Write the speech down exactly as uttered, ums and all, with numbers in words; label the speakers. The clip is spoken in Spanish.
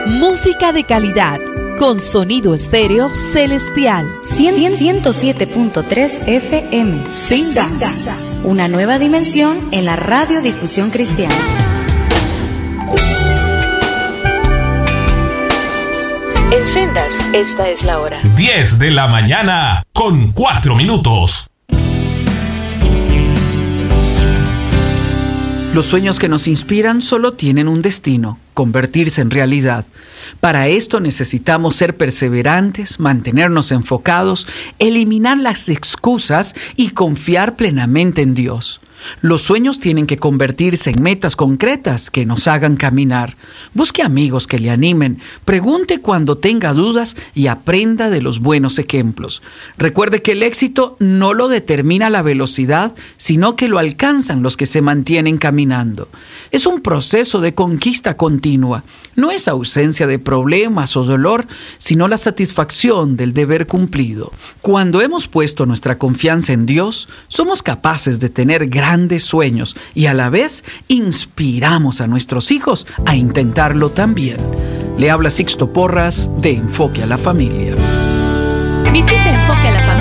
Speaker 1: Música de calidad, con sonido estéreo celestial.
Speaker 2: ciento siete punto tres F M.
Speaker 1: Senda.
Speaker 2: Una nueva dimensión en la radiodifusión cristiana.
Speaker 3: En Sendas, esta es la hora.
Speaker 4: diez de la mañana con cuatro minutos.
Speaker 5: Los sueños que nos inspiran solo tienen un destino: convertirse en realidad. Para esto necesitamos ser perseverantes, mantenernos enfocados, eliminar las excusas y confiar plenamente en Dios. Los sueños tienen que convertirse en metas concretas que nos hagan caminar. Busque amigos que le animen, pregunte cuando tenga dudas y aprenda de los buenos ejemplos. Recuerde que el éxito no lo determina la velocidad, sino que lo alcanzan los que se mantienen caminando. Es un proceso de conquista continua. No es ausencia de problemas o dolor, sino la satisfacción del deber cumplido. Cuando hemos puesto nuestra confianza en Dios, somos capaces de tener grandes sueños y a la vez inspiramos a nuestros hijos a intentarlo también. Le habla Sixto Porras de Enfoque a la Familia.
Speaker 2: Visite Enfoque a la Familia